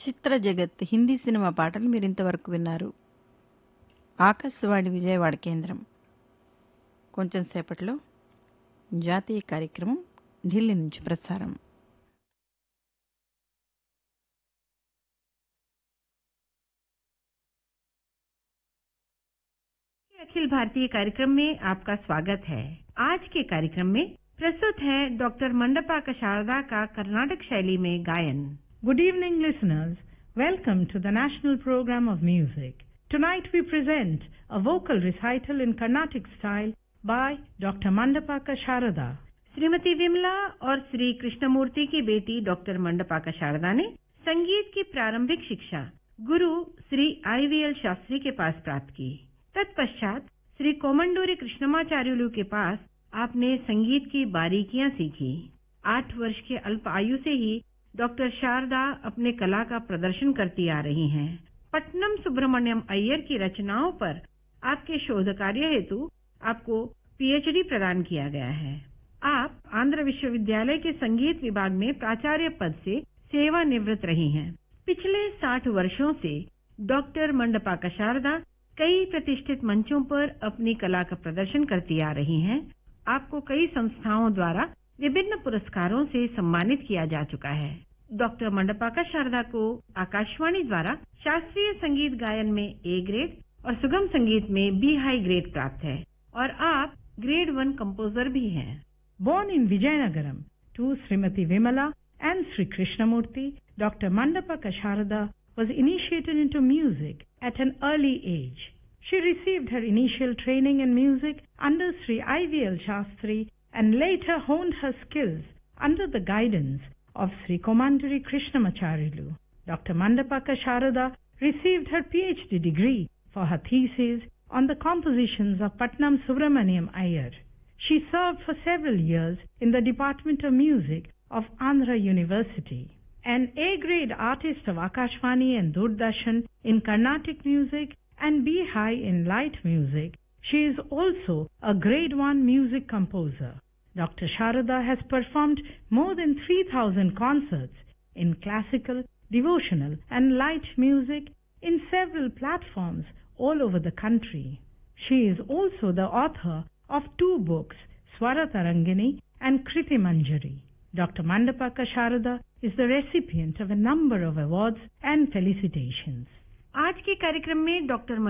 చిత్ర జగత్ హిందీ సినిమా పాటలు మీరు ఇంతవరకు విన్నారు. ఆకాశవాణి విజయవాడ కేంద్రం. కొంచెం సేపట్లో జాతీయ కార్యక్రమం ఢిల్లీ నుంచి ప్రసారం. अखिल भारतीय कार्यक्रम में आपका स्वागत है। आज के कार्यक्रम में प्रस्तुत है डॉक्टर मंडपा कशारदा का कर्नाटक शैली में गायन। Good evening, listeners. Welcome to the National Program of Music. Tonight we present a vocal recital in Carnatic style by Dr. Mandapa Kasharada. Shrimati Vimla और श्री कृष्णमूर्ति की बेटी डॉक्टर मंडपा कशारदा ने संगीत की प्रारंभिक शिक्षा गुरु श्री IVL शास्त्री के पास प्राप्त की। तत्पश्चात श्री कोमंडूरी कृष्णमाचार्युलु के पास आपने संगीत की बारीकियां सीखी। 8 वर्ष के अल्प आयु से ही डॉक्टर शारदा अपने कला का प्रदर्शन करती आ रही हैं। पट्टनम सुब्रमण्यम अय्यर की रचनाओं पर आपके शोध कार्य हेतु आपको PhD प्रदान किया गया है। आप आंध्र विश्वविद्यालय के संगीत विभाग में प्राचार्य पद से सेवानिवृत्त रही हैं। पिछले 60 वर्षों से डॉक्टर मंडपा कशारदा कई प्रतिष्ठित मंचों पर अपनी कला का प्रदर्शन करती आ रही हैं। आपको कई संस्थाओं द्वारा विभिन्न पुरस्कारों से सम्मानित किया जा चुका है। डॉक्टर मंडपा कशारदा को आकाशवाणी द्वारा शास्त्रीय संगीत गायन में A ग्रेड और सुगम संगीत में B हाई ग्रेड प्राप्त है और आप ग्रेड 1 कंपोजर भी हैं। Born in Vijayanagaram to Srimati Vimala and Sri Krishnamurti, Dr. Mandapa Kasharada was initiated into music at an early age. She received her initial training in music under Sri IVL Shastri and later honed her skills under the guidance of Sri Komanduri Krishnamacharyalu. Dr. Mandapa Kasharada received her PhD degree for her thesis on the compositions of Patnam Subramaniam Iyer. She served for several years in the Department of Music of Andhra University. An A-grade artist of Akashvani and Doordarshan in Carnatic music and B high in light music, she is also a grade 1 music composer. Dr. Sharada has performed more than 3,000 concerts in classical, devotional and light music in several platforms all over the country. She is also the author of 2 books, Swara Tarangini and Kriti Manjari. Dr. Mandapa Kasharada is the recipient of a number of awards and felicitations. आज के कार्यक्रम में doctor